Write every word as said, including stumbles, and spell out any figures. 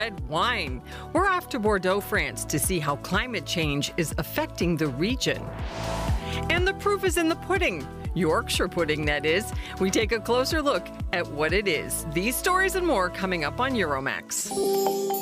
Red wine. We're off to Bordeaux, France to see how climate change is affecting the region. And the proof is in the pudding. Yorkshire pudding, that is. We take a closer look at what it is. These stories and more coming up on Euromax.